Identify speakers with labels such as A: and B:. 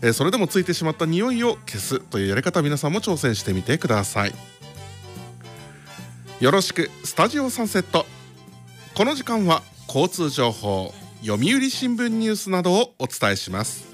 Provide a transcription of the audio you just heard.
A: それでもついてしまった匂いを消すというやり方、皆さんも挑戦してみてください。よろしくスタジオサンセット。この時間は交通情報、読売新聞ニュースなどをお伝えします。